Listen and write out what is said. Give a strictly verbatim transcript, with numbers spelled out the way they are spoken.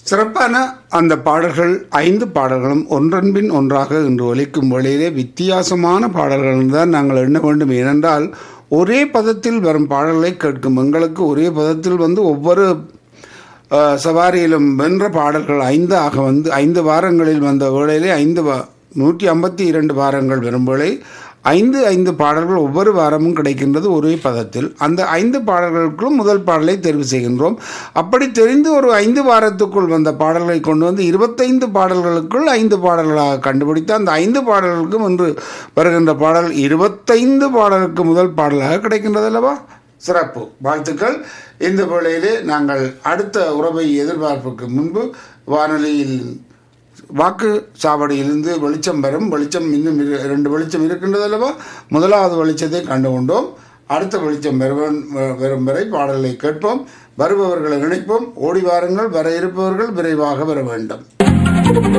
சிறப்பான அந்த பாடல்கள் ஐந்து பாடல்களும் ஒன்றன்பின் ஒன்றாக இன்று ஒலிக்கும் வேளையிலே வித்தியாசமான பாடல்கள் தான் நாங்கள் எண்ண வேண்டும். ஏனென்றால் ஒரே பதத்தில் வரும் பாடல்களை கேட்கும் எங்களுக்கு ஒரே பதத்தில் வந்து ஒவ்வொரு சவாரியிலும் வென்ற பாடல்கள் ஐந்து ஆக வந்து ஐந்து வாரங்களில் வந்த வேளையிலே ஐந்து நூற்றி ஐம்பத்தி இரண்டு வாரங்கள் வரும் வேளை ஐந்து ஐந்து பாடல்கள் ஒவ்வொரு வாரமும் கிடைக்கின்றது ஒரே பதத்தில். அந்த ஐந்து பாடல்களுக்கும் முதல் பாடலை தெரிவு செய்கின்றோம். அப்படி தெரிந்து ஒரு ஐந்து வாரத்துக்குள் வந்த பாடல்களை கொண்டு வந்து இருபத்தைந்து பாடல்களுக்குள் ஐந்து பாடல்களாக கண்டுபிடித்து அந்த ஐந்து பாடல்களுக்கும் இன்று வருகின்ற பாடல் இருபத்தைந்து பாடலுக்கு முதல் பாடலாக கிடைக்கின்றது அல்லவா? சிறப்பு, வாழ்த்துக்கள். இந்த வேளையிலே நாங்கள் அடுத்த உறவை எதிர்பார்ப்புக்கு முன்பு வானொலியில் வாக்கு சாவடியிலிருந்து வெளிச்சம் வரும். வெளிச்சம் இன்னும் இரண்டு வெளிச்சம் இருக்கின்றது அல்லவா? முதலாவது வெளிச்சத்தை கண்டு கொண்டோம். அடுத்த வெளிச்சம் வரும் வரும் வரை பாடல்களை கேட்போம். வருபவர்களை நினைப்போம். ஓடி வாருங்கள், வர இருப்பவர்கள் விரைவாக வர வேண்டும்.